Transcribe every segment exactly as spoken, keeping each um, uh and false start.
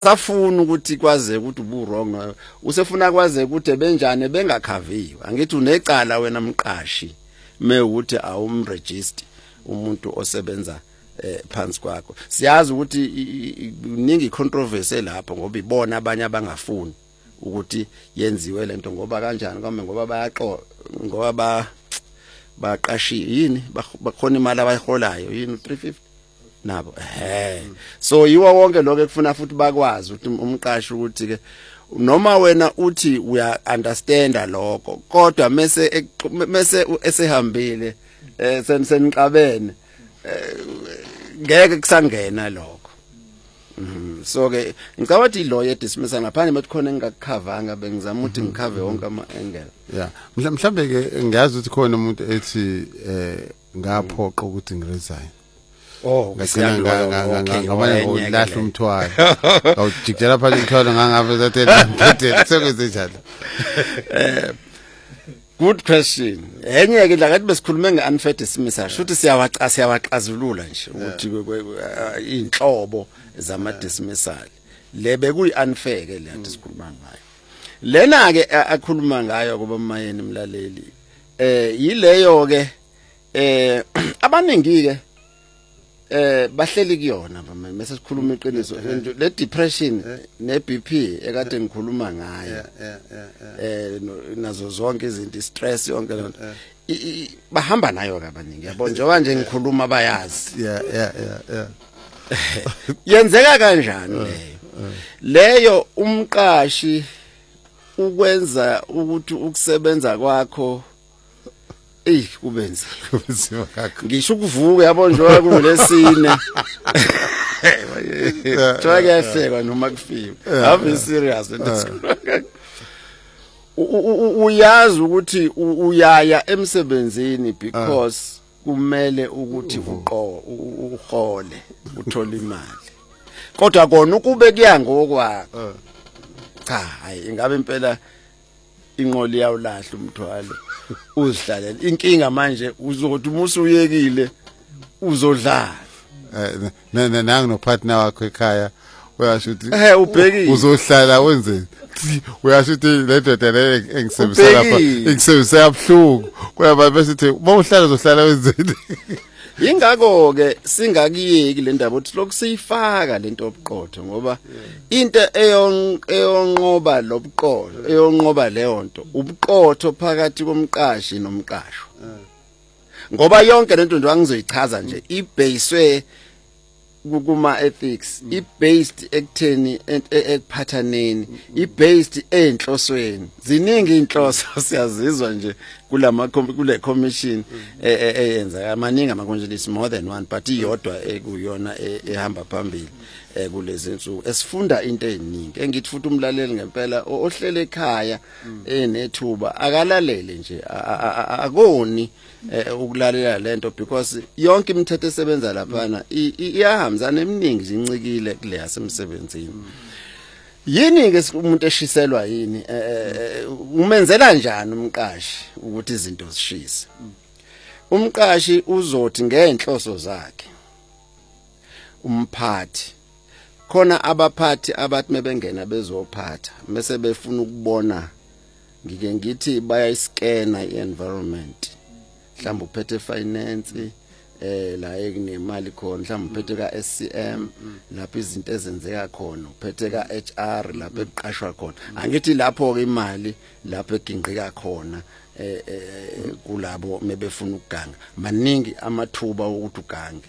safuna ukuthi kwaze ukuthi ubu wrong usefuna kwaze ukuthi benjani bengakhaviwe angithi unecala wena mqashi mewuthi awumregister umuntu osebenza eh phansi kwakho siyazi ukuthi iningi controversy lapho ngoba ibona abanye abangafuni ukuthi yenziwe lento ngoba kanjani kame ngoba bayaqo ngoba ba baqashi yini bakhona imali abayiholayo yini three fifty nabo eh so yiwo wonke lokho ekufuna futhi bakwazi ukuthi umqashi ukuthi ke noma wena uthi uya understand lokho kodwa mase mase esehambile eh seniqabene ngeke kusangena lokho so ke ngicabanga ukuthi lo ye dismissal ngaphandle bathi khona engakukhavanga bengizama ukuthi ngikhave wonke ama angle yeah mhlambe ke ngiyazi ukuthi khona umuntu ethi eh ngaphoqa ukuthi ngiresign oh ngamanye ngolahla umthwalo awujikela phakathi umthwalo ngangabe zathela ngithe sekweze njalo eh good question enye ke la ngathi besikhulume ngeunfair dismissal futhi siyawaca siyawaxazulula nje ukuthi inhlobo zama dismissal lebe kuyi unfair ke le sikhuluma ngayo lena ke akhuluma ngayo kuba mayeni imlaleli eh yileyo ke eh abaningi ke eh bahleli kuyona mase sikhuluma iqiniso le depression ne B P ekade ngikhuluma ngayo eh nazo zonke izinto stress yonke lento bahamba nayo kabaningi yabo njengoba nje ngikhuluma bayazi yeah yeah yeah yenzeka kanjani leyo leyo umqashi ukwenza ukuthi ukusebenza kwakho Eh kubenza kubenzima kakho ngisho ukuvuka yabo njengoba kulesine Try yahlekwa noma kufika have serious uyazi ukuthi uyaya emsebenzini because kumele ukuthi uqo uhole uthola imali kodwa kona ukube kuya ngokwakho cha hayi ingabe impela inqoli yawulahla umthwalo uzihlalela inkinga manje uzothi umusu uyekile uzodlala eh nangu no partner wakho ekhaya uyasho ukuthi eh ubhekile uzohlala wenze uyasho ukuthi le ndoda le engisebenzisa lapha engisebenzisa yabhlungu kuyaba bese uthi mawuhlala uzohlala wenzeni ingakho ke singakiyeki le ndaba uthi lokhu siyifaka lento obuqotho ngoba into eyonqoba lobuqotho eyonqoba leyo nto ubuqotho phakathi komqashi nomqashwa ngoba yonke lento nje angizoyichaza nje ibased kuma ethics ibased ekutheni ekuphathaneni ibased enhlosweni ziningi inhloso siyazizwa nje kulama kule commission eyenza amaningi amakonjilisi more than one but iyodwa ekuyona ehamba phambili kulezi insuku esifunda into eziningi engithi futhi umlaleli ngempela ohlele ekhaya enethuba akalalele nje akoni ukulalela lento because yonke imithetho esebenza laphana iyahambisana eminingi zincikile kule yasemsebenzini yini ke umuntu eshiselwa yini umenzela njani umqashi ukuthi izinto zishise umqashi uzothi ngenhloso zakhe umphathi khona abaphathi abathi mebengena bezophatha bese befuna ukubona ngike ngithi bayayiscanner ienvironment mhlawumbe uphethe finance eh la ekunemali khona mhlawumbe uphethe ka S C M lapho izinto ezenzeka khona uphethe ka H R lapho eqashwa khona angithi lapho ke imali lapho eginqika khona eh kulabo mebefuna ukuganga maningi amathuba ukuthi ugange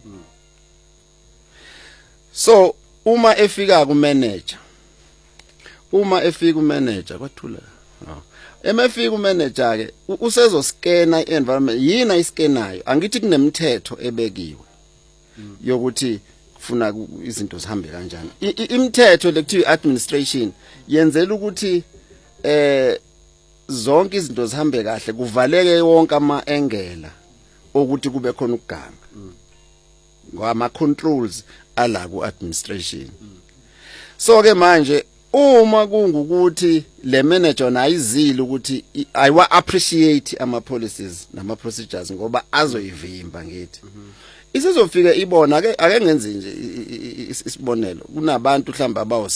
so uma efika ku manager uma efika ku manager kwathula emefika u manager ke usezo scanner ienvironment yina iscannayo angithi kunemithetho ebekiwe yokuthi kufuna izinto zihambe kanjani imithetho lekuthiwa administration yenzela ukuthi eh zonke izinto zihambe kahle kuvaleke wonke ama angela ukuthi kube khona ukuganga ngama controls ala ku administration so ke manje uma kungukuthi le manager nayizile ukuthi ayiwa appreciate ama policies nama procedures ngoba azoyivimba ngithi isizofika ibona ake ake ngenze nje isibonelo kunabantu mhlamba abawo